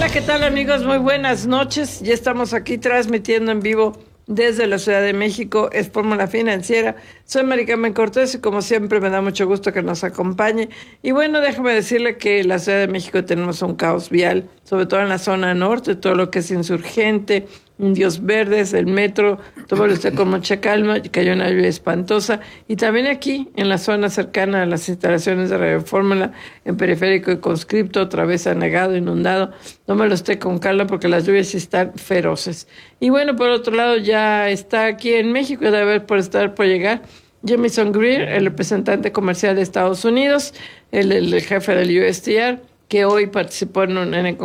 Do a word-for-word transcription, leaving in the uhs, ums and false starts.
Hola, ¿qué tal amigos? Muy buenas noches. Ya estamos aquí transmitiendo en vivo desde la Ciudad de México. Es Fórmula Financiera. Soy Mari Carmen Cortés y como siempre me da mucho gusto que nos acompañe. Y bueno, déjame decirle que en la Ciudad de México tenemos un caos vial, sobre todo en la zona norte, todo lo que es Insurgente, Indios Verdes, el metro, todo usted con mucha calma, cayó una lluvia espantosa. Y también aquí, en la zona cercana a las instalaciones de Radio Fórmula, en Periférico y Conscripto, otra vez anegado, inundado. No me lo esté con calma porque las lluvias sí están feroces. Y bueno, por otro lado, ya está aquí en México, debe haber por estar por llegar Jamieson Greer, el representante comercial de Estados Unidos, el, el, el jefe del U S T R, que hoy participó en, un, en el